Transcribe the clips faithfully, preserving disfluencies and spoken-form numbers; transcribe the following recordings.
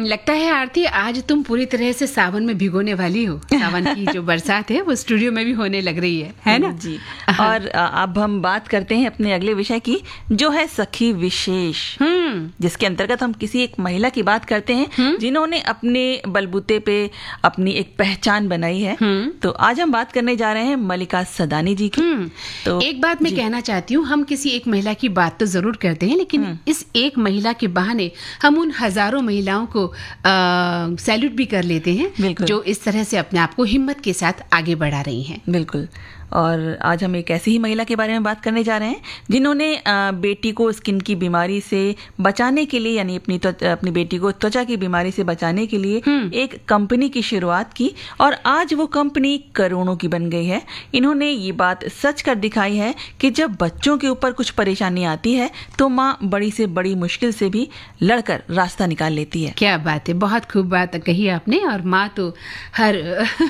लगता है आरती आज तुम पूरी तरह से सावन में भिगोने वाली हो। सावन की जो बरसात है वो स्टूडियो में भी होने लग रही है, है ना जी। और अब हम बात करते हैं अपने अगले विषय की, जो है सखी विशेष, जिसके अंतर्गत हम किसी एक महिला की बात करते हैं जिन्होंने अपने बलबूते पे अपनी एक पहचान बनाई है। तो आज हम बात करने जा रहे हैं मल्लिका सदानी जी की। तो एक बात मैं कहना चाहती हूँ, हम किसी एक महिला की बात तो जरूर करते हैं, लेकिन इस एक महिला के बहाने हम उन हजारों महिलाओं को सैल्यूट भी कर लेते हैं जो इस तरह से अपने आप को हिम्मत के साथ आगे बढ़ा रही हैं। बिल्कुल। और आज हम एक ऐसी ही महिला के बारे में बात करने जा रहे हैं जिन्होंने बेटी को स्किन की बीमारी से बचाने के लिए, यानी अपनी अपनी बेटी को त्वचा की बीमारी से बचाने के लिए एक कंपनी की शुरुआत की और आज वो कंपनी करोड़ों की बन गई है। इन्होंने ये बात सच कर दिखाई है कि जब बच्चों के ऊपर कुछ परेशानी आती है तो माँ बड़ी से बड़ी मुश्किल से भी लड़कर रास्ता निकाल लेती है। क्या बात है, बहुत खूब बात कही आपने। और माँ तो हर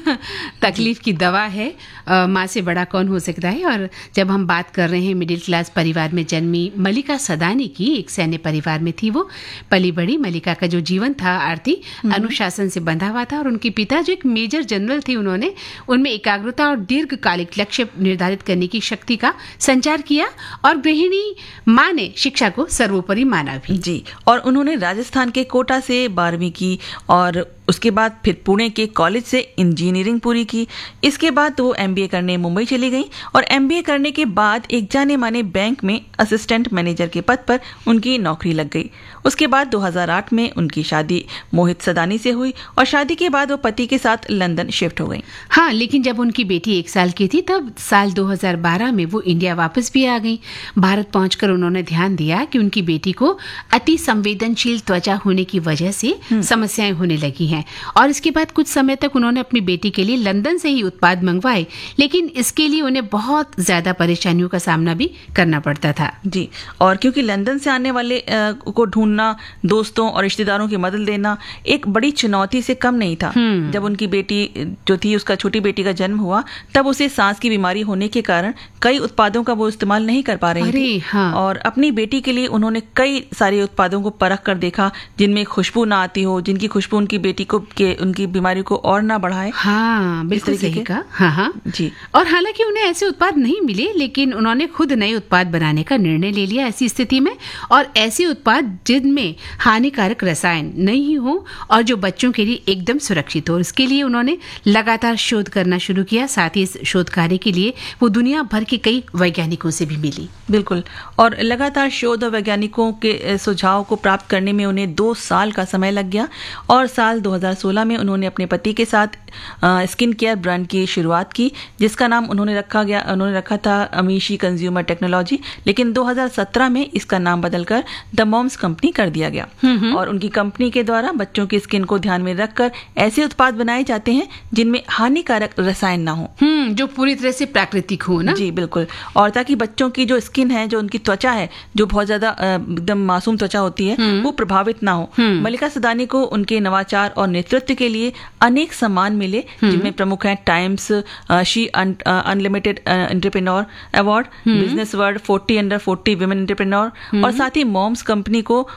तकलीफ की दवा है, माँ से बड़ा कौन हो सकता है। और जब हम बात कर रहे हैं मिडिल क्लास परिवार में जन्मी मल्लिका सदानी की, एक सैन्य परिवार में थी वो पली बड़ी। मल्लिका का जो जीवन था आरती अनुशासन से बंधा हुआ था और उनके पिता जो एक मेजर जनरल थे, उन्होंने उनमें एकाग्रता और दीर्घकालिक लक्ष्य निर्धारित करने की शक्ति का संचार किया और गृहिणी माँ ने शिक्षा को सर्वोपरि माना भी। जी। और उन्होंने राजस्थान के कोटा से बारहवीं की और उसके बाद फिर पुणे के कॉलेज से इंजीनियरिंग पूरी की। इसके बाद वो एमबीए करने मुंबई चली गई और एमबीए करने के बाद एक जाने माने बैंक में असिस्टेंट मैनेजर के पद पर उनकी नौकरी लग गई। उसके बाद दो हज़ार आठ में उनकी शादी मोहित सदानी से हुई और शादी के बाद वो पति के साथ लंदन शिफ्ट हो गई। हाँ, लेकिन जब उनकी बेटी एक साल की थी तब साल दो हज़ार बारह में वो इंडिया वापस भी आ गई। भारत पहुंचकर उन्होंने ध्यान दिया कि उनकी बेटी को अति संवेदनशील त्वचा होने की वजह से समस्याएं होने लगी हैं और इसके बाद कुछ समय तक उन्होंने अपनी बेटी के लिए लंदन से ही उत्पाद मंगवाए, लेकिन इसके लिए उन्हें बहुत ज्यादा परेशानियों का सामना भी करना पड़ता था। जी। और क्योंकि लंदन से आने वाले को ढूंढना, दोस्तों और रिश्तेदारों की मदद लेना एक बड़ी चुनौती से कम नहीं था। जब उनकी बेटी जो थी, उसका छोटी बेटी का जन्म हुआ, तब उसे सांस की बीमारी होने के कारण कई उत्पादों का वो इस्तेमाल नहीं कर पा रही थी। हाँ। और अपनी बेटी के लिए उन्होंने कई सारे उत्पादों को परख कर देखा जिनमें खुशबू ना आती हो, जिनकी खुशबू उनकी बेटी को के उनकी बीमारी को और ना बढ़ाए। हाँ, बिल्कुल सही कहा। हाँ हाँ जी। और हालांकि उन्हें ऐसे उत्पाद नहीं मिले, लेकिन उन्होंने खुद नए उत्पाद बनाने का निर्णय ले लिया ऐसी स्थिति में, और ऐसे उत्पाद जिनमें हानिकारक रसायन नहीं हो और जो बच्चों के लिए एकदम सुरक्षित हो। इसके लिए उन्होंने लगातार शोध करना शुरू किया। साथ ही इस शोध कार्य के लिए वो दुनिया भर के कई वैज्ञानिकों से भी मिली। बिल्कुल। और लगातार शोध और वैज्ञानिकों के सुझाव को प्राप्त करने में उन्हें दो साल का समय लग गया और साल दो हज़ार सोलह में उन्होंने अपने पति के साथ स्किन केयर ब्रांड की शुरुआत की, जिसका नाम उन्होंने रखा गया उन्होंने रखा था अमीशी कंज्यूमर टेक्नोलॉजी। लेकिन दो हज़ार सत्रह में इसका नाम बदलकर द मॉम्स कंपनी कर दिया गया और उनकी कंपनी के द्वारा बच्चों की स्किन को ध्यान में रखकर ऐसे उत्पाद बनाए जाते हैं जिनमें हानिकारक रसायन ना हो, जो पूरी तरह से प्राकृतिक हो ना। जी बिल्कुल। और ताकि बच्चों की जो स्किन है, जो उनकी त्वचा है, जो बहुत ज्यादा एकदम मासूम त्वचा होती है, वो प्रभावित ना हो। मल्लिका सदानी को उनके नवाचार और नेतृत्व के लिए अनेक सम्मान मिले, जिनमें प्रमुख हैं times she unlimited entrepreneur award, business world forty under forty women entrepreneur और साथ ही मॉम्स कंपनी को